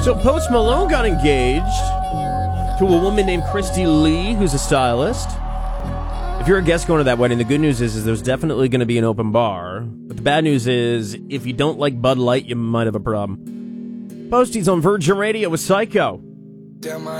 So Post Malone got engaged to a woman named Christy Lee, who's a stylist. If you're a guest going to that wedding, the good news is there's definitely going to be an open bar. But the bad news is, if you don't like Bud Light, you might have a problem. Posty's on Virgin Radio with Psycho.